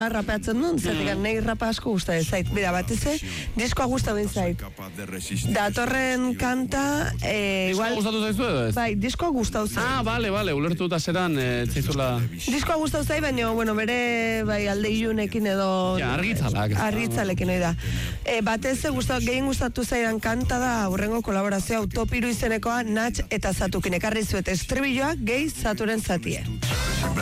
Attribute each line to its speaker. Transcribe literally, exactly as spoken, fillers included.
Speaker 1: rapeatzen duen, zatik, nahi rapa asko gusta ez zait. Bida, bateze, diskoa gusta ben zait. Datorren kanta, eh, igual...
Speaker 2: Diskoa gustatu zaizu edo ez?
Speaker 1: Bai, diskoa gustau zait.
Speaker 2: Ah, bale, bale, ulertu eta zeran, eh, zaizula...
Speaker 1: Diskoa gustau zait, baina, bueno, bere, bai, alde ilunekin edo...
Speaker 2: Ja, argitzalak.
Speaker 1: Argitzalekin hori da. E, bateze, gustatu, gehien gustatu zaidan kanta da, aurrengo kolaborazioa, Utopiru izenekoa, Natx eta Zatukin. Ekarri zuet, estribilloak gehi Zaturen zatie.